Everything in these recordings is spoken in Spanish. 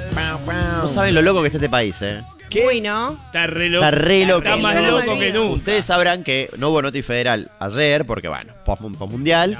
No saben lo loco que está este país, ¿Qué? Uy, ¿no? Está re loco. Está re loco. Está más Yo no me loco que olvido. nunca. Ustedes sabrán que no hubo noti federal ayer, porque bueno, post-mundial.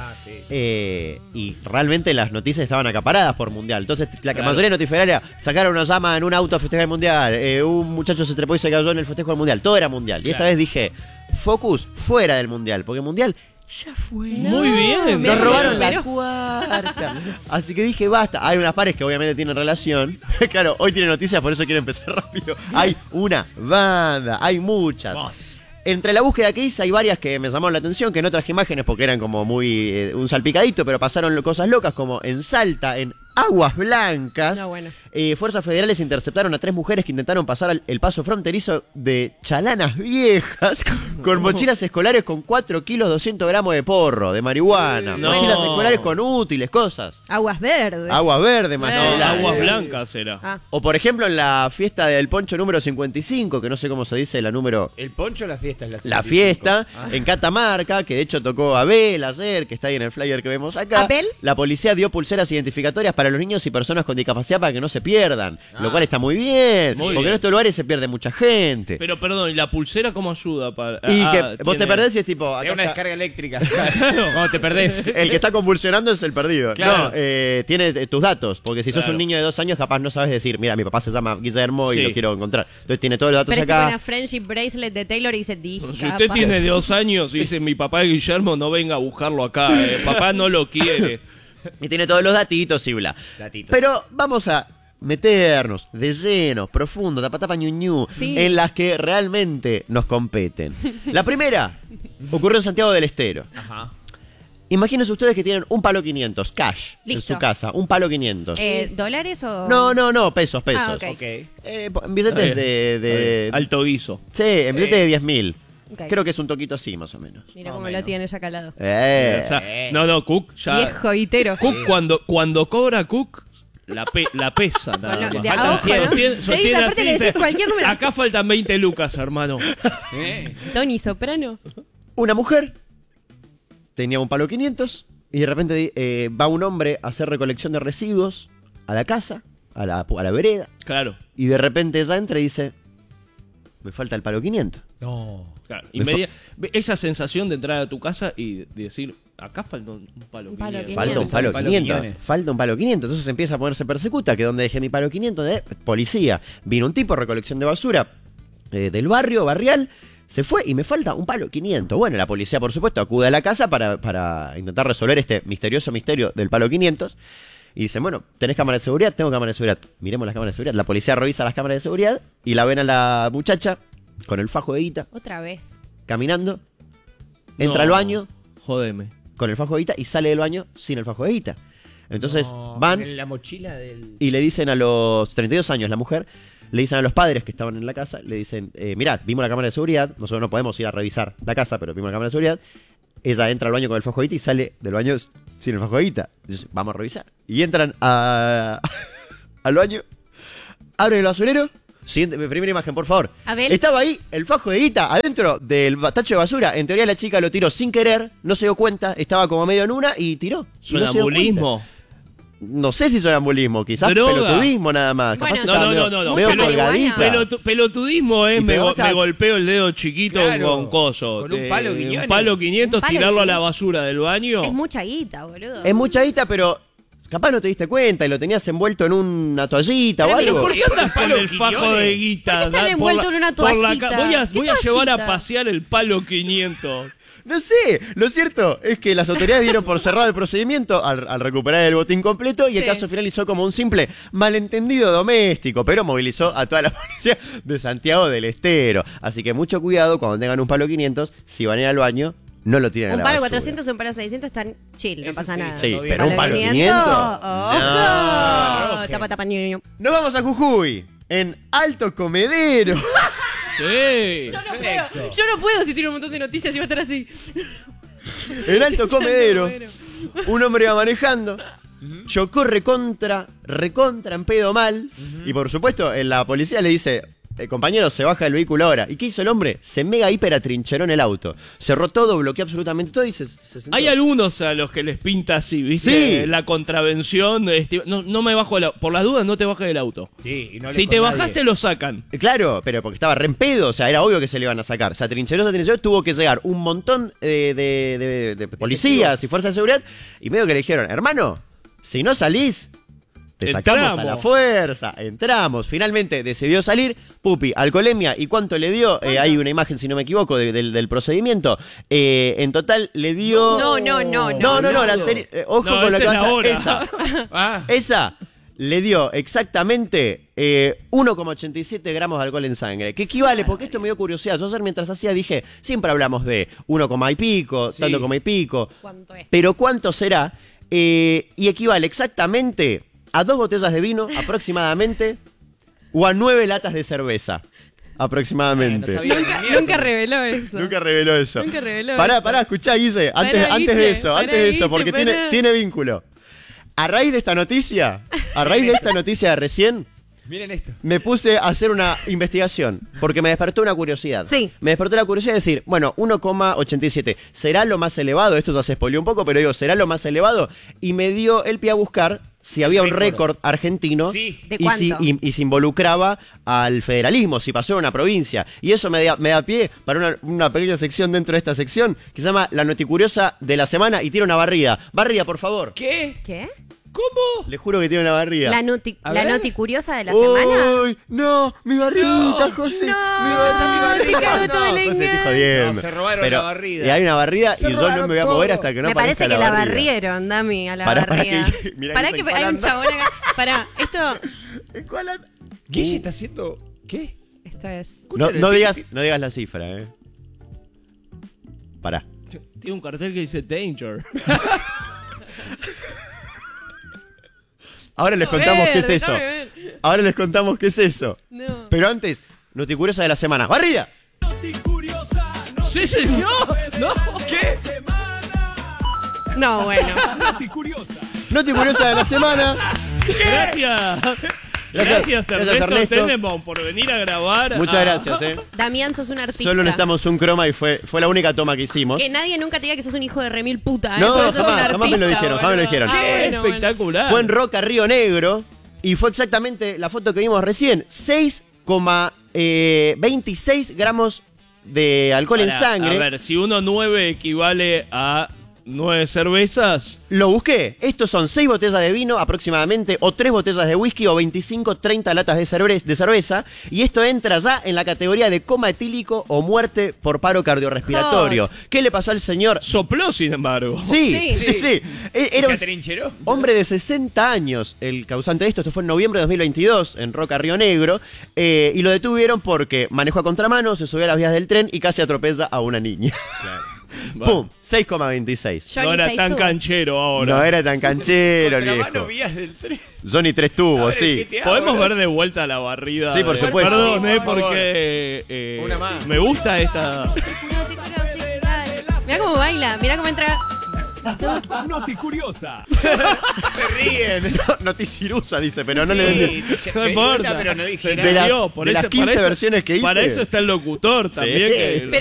Sí. Y realmente las noticias estaban acaparadas por mundial. Entonces, la Claro. mayoría de noti federal era sacaron una llama en un auto a festejar el mundial. Un muchacho se trepó y se cayó en el festejo del mundial. Todo era mundial. Y esta Claro. vez dije, focus fuera del mundial, porque el mundial ya fue. Muy bien. me Nos robaron la pero- cuarta. Así que dije, basta. Hay unas pares que obviamente tienen relación. Claro, hoy tiene noticias, por eso quiero empezar rápido. Hay una banda, hay muchas. Entre la búsqueda que hice hay varias que me llamaron la atención, que no traje imágenes porque eran como muy un salpicadito, pero pasaron cosas locas como en Salta, en Aguas Blancas. No, bueno. Fuerzas federales interceptaron a 3 mujeres que intentaron pasar el paso fronterizo de Chalanas Viejas con mochilas escolares con 4 kilos 200 gramos de porro, de marihuana, No. mochilas escolares con útiles, cosas. Aguas verdes. Agua verde, más No, que No, nada. aguas blancas era. Ah. O por ejemplo en la fiesta del poncho número 55, que no sé cómo se dice la número... ¿El poncho o la fiesta? Es La 55. fiesta Ah. en Catamarca, que de hecho tocó Abel ayer, que está ahí en el flyer que vemos acá. ¿Abel? La policía dio pulseras identificatorias para los niños y personas con discapacidad para que no se pierdan. Lo cual está muy bien. Muy porque bien. en estos lugares se pierde mucha gente. Pero perdón, ¿y la pulsera cómo ayuda? Para... Y que vos te perdés y es tipo. Te acá da una está- descarga eléctrica. Cuando te perdés. el que está convulsionando es el perdido. Claro. No, tiene tus datos. Porque si sos Claro. un niño de 2 años, capaz no sabes decir, mira, mi papá se llama Guillermo y Sí. lo quiero encontrar. Entonces tiene todos los datos Pero es tipo acá. una friendship bracelet de Taylor y dice, dije. Si usted tiene 2 años y dice mi papá es Guillermo, no venga a buscarlo acá. Papá no lo quiere. Y tiene todos los datitos y bla. Datitos. Pero vamos a meternos de lleno, profundo, tapa ñu ñu, Sí. en las que realmente nos competen. La primera ocurrió en Santiago del Estero. Ajá. Imagínense ustedes que tienen un palo 500, cash, en Listo. su casa. Un palo 500. ¿Dólares o...? No, pesos. Ah, ok. Ok. En billetes Está de... Alto guiso. Sí, en billetes de 10.000. Ok. Creo que es un toquito así, más o menos. Mira Más o cómo menos. lo tiene ya calado. O sea, no, Cook ya. Viejo itero. Cook cuando cobra Cook la pesa nada Con lo- más. de Faltan a ojo, 100. ¿no? Te dice, aparte le decís cualquier número. Acá faltan 20 lucas, hermano. Tony Soprano. Una mujer tenía un palo 500 y de repente va un hombre a hacer recolección de residuos a la casa, a la vereda, Claro. y de repente ella entra y dice, me falta el palo 500. No. Claro. Me Esa sensación de entrar a tu casa y de decir, acá falta un palo. Un palo 500. Falta un palo Palo 500. millones. Falta un palo 500. Entonces empieza a ponerse persecuta, que donde dejé mi palo 500 de policía. Vino un tipo, recolección de basura del barrio, barrial. Se fue y me falta un palo 500. Bueno, la policía, por supuesto, acude a la casa para intentar resolver este misterioso misterio del palo 500. Y dicen, bueno, ¿tenés cámara de seguridad? Tengo cámara de seguridad. Miremos las cámaras de seguridad. La policía revisa las cámaras de seguridad y la ven a la muchacha con el fajo de guita, Otra vez. caminando. Entra No, al baño Jodeme. con el fajo de guita y sale del baño sin el fajo de guita. Entonces No, van en la mochila del. y le dicen a los 32 años, la mujer, le dicen a los padres que estaban en la casa, le dicen, mirá, vimos la cámara de seguridad, nosotros no podemos ir a revisar la casa, pero vimos la cámara de seguridad. Ella entra al baño con el fajo de guita y sale del baño sin el fajo de guita. Entonces, vamos a revisar. Y entran al baño, abren el basurero. Siguiente, primera imagen, por favor. Abel. Estaba ahí el fajo de guita adentro del tacho de basura. En teoría la chica lo tiró sin querer, no se dio cuenta, estaba como medio en una y tiró. Y no se dio Sonambulismo. cuenta. No sé si sonambulismo, quizás Droga. pelotudismo nada más. Bueno, Capaz no, estaba no, medio- no, no, medio mucha colgadita. marihuana. Pelotudismo es Y pero me basta- golpeo el dedo chiquito Claro, con coso. con un palo Quiñones. Un palo 500, Un palo tirarlo a la Quiñones. basura del baño. Es mucha guita, boludo. Es mucha guita, pero capaz no te diste cuenta y lo tenías envuelto en una toallita Pero o mira, algo. ¿Por qué andas con Palo el fajo Quiñones? de guita? ¿Por qué están Da- envueltos por la- en una por la toallita? ca- Voy a ¿Qué llevar a toallita? pasear el palo 500. No sé, lo cierto es que las autoridades dieron por cerrado el procedimiento al recuperar el botín completo y el Sí. caso finalizó como un simple malentendido doméstico, pero movilizó a toda la policía de Santiago del Estero. Así que mucho cuidado cuando tengan un palo 500, si van a ir al baño, no lo tiren a Un la palo basura. 400 y un palo 600 están chill, no Eso pasa sí, nada. Sí, Todo bien. pero un palo 500. ¡Ojo! No. Tapa, tapa, ñu, ñu. Nos vamos a Jujuy, en Alto Comedero. Sí. Yo no puedo si tiene un montón de noticias y va a estar así. En Alto Comedero, un hombre va manejando, chocó recontra en pedo mal, y por supuesto la policía le dice, compañero se baja del vehículo ahora. ¿Y qué hizo el hombre? Se mega hiper atrincheró en el auto. Cerró todo, bloqueó absolutamente todo y se sentó. Hay algunos a los que les pinta así, ¿viste? Sí. La contravención. No me bajo por las dudas, no te bajes del auto. Sí, y no Si te bajaste, lo sacan. Claro, pero porque estaba re en pedo, o sea, era obvio que se le iban a sacar. Se atrincheró, tuvo que llegar un montón de policías y fuerzas de seguridad y medio que le dijeron, hermano, si no salís, te sacamos a la Entramos. fuerza, entramos. Finalmente decidió salir, pupi, alcoholemia, ¿y cuánto le dio? Hay una imagen, si no me equivoco, del procedimiento. En total le dio... No. No, la anterior... ojo No, con lo esa que es vas la a... hora. Esa le dio exactamente 1,87 gramos de alcohol en sangre. Que equivale, porque esto me dio curiosidad. Yo ayer mientras hacía dije, siempre hablamos de 1, y pico, Sí. tanto como y pico. ¿Cuánto es? Pero ¿cuánto será? Y equivale exactamente a 2 botellas de vino aproximadamente o a 9 latas de cerveza aproximadamente. Bueno, está bien. Nunca reveló eso. Nunca reveló eso. Nunca reveló Pará, eso. escuchá, Guille. Antes, Pará, antes Guille, de eso, pará, porque Guille, pará. tiene vínculo. A raíz de esta noticia de recién, Miren esto. me puse a hacer una investigación, porque me despertó una curiosidad. Sí. Me despertó la curiosidad de decir, bueno, 1,87, ¿será lo más elevado? Esto ya se spoileó un poco, pero digo, ¿será lo más elevado? Y me dio el pie a buscar si había un récord argentino Sí. ¿De y, si, cuánto? y si involucraba al federalismo, si pasó en una provincia. Y eso me da pie para una pequeña sección dentro de esta sección que se llama La Noticuriosa de la Semana y tiene una barrida. Barrida, por favor. ¿Qué? ¿Qué? ¿Cómo? Le juro que tiene una barrida. ¿La noti A ver. curiosa de la semana? ¡Uy! ¡No! ¡Mi barrida, No, José! no, ¡Mi barrida! te cago todo el José, te engaño. jodiendo. No, se robaron Pero, la barrida. Y hay una barrida Se y yo no me robaron voy a mover todo. hasta que no Me parece aparezca que la barrida. barrieron, Dami, a la Pará, barrida. mirá Pará que que estoy hay un parando. chabón acá. Pará, esto... Guille está haciendo... ¿Qué? Esto es... No digas la cifra, Pará. Tiene un cartel que dice Danger. Ahora les contamos qué es Déjame eso. ver. Ahora les contamos qué es eso. No. Pero antes, Noticuriosa de la semana. ¡Barrida! Sí, señor. No. ¿Qué? No, bueno. Noticuriosa de la semana. Gracias. Gracias, Ernesto Tenenbaum, por venir a grabar. Muchas gracias, Damián, sos un artista. Solo necesitamos un croma y fue la única toma que hicimos. Que nadie nunca te diga que sos un hijo de remil puta, No, porque sos un jamás me lo artista, dijeron, jamás me lo boludo. dijeron. Ah, Qué bueno, bueno. espectacular. Fue en Roca, Río Negro. Y fue exactamente la foto que vimos recién. 6,26 gramos de alcohol en Pará, sangre. A ver, si 1,9 equivale a 9 cervezas. Lo busqué. Estos son 6 botellas de vino aproximadamente, o 3 botellas de whisky, o 25, 30 latas de cerveza. Y esto entra ya en la categoría de coma etílico o muerte por paro cardiorrespiratorio. ¿Qué le pasó al señor? Sopló, sin embargo. Sí. ¿Se Era un atrincheró? hombre de 60 años el causante de esto. Esto fue en noviembre de 2022 en Roca, Río Negro. Y lo detuvieron porque manejó a contramano, se subió a las vías del tren y casi atropella a una niña. ¡Pum! 6,26. Johnny No era seis tan tubos. canchero ahora. No era tan canchero, Contramano, viejo. vías del tren. Johnny 3 tubos, sí. ¿Podemos ver de vuelta la barrida? Sí, por supuesto. Perdón, Sí, por favor. porque Una más. me gusta esta. Mirá cómo baila, mirá cómo entra. Noticuriosa. Se ríen. Noticirusa, dice, pero no le den. No importa, pero no dije se nada. De las- entendió, por de eso- las 15 para eso- versiones que hice. Para eso está el locutor también. Sí. Que